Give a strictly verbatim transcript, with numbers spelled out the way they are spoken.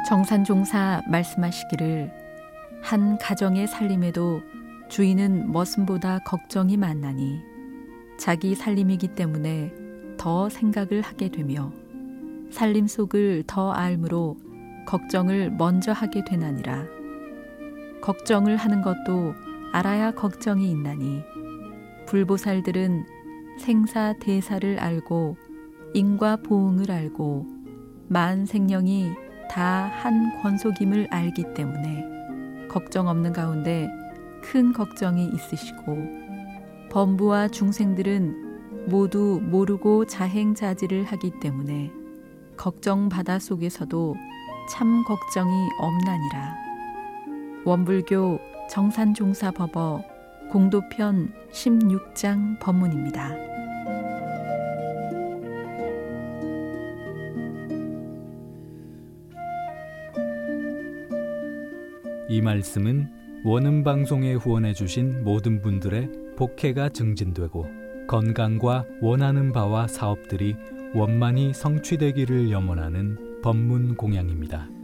정산종사 말씀하시기를 한 가정의 살림에도 주인은 머슴보다 걱정이 많나니 자기 살림이기 때문에 더 생각을 하게 되며 살림 속을 더 알므로 걱정을 먼저 하게 되나니라. 걱정을 하는 것도 알아야 걱정이 있나니 불보살들은 생사 대사를 알고 인과 보응을 알고 만 생령이 다 한 권속임을 알기 때문에 걱정 없는 가운데 큰 걱정이 있으시고 범부와 중생들은 모두 모르고 자행자지를 하기 때문에 걱정 바다 속에서도 참 걱정이 없나니라. 원불교 정산종사법어 공도편 십육 장 법문입니다. 이 말씀은 원음방송에 후원해 주신 모든 분들의 복혜가 증진되고 건강과 원하는 바와 사업들이 원만히 성취되기를 염원하는 법문 공양입니다.